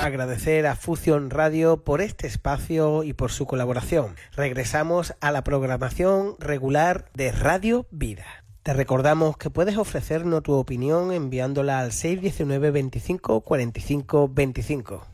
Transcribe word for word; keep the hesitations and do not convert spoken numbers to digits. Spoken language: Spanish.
Agradecer a Fusión Radio por este espacio y por su colaboración. Regresamos a la programación regular de Radio Vida. Te recordamos que puedes ofrecernos tu opinión enviándola al seis uno nueve, veinticinco, cuarenta y cinco veinticinco.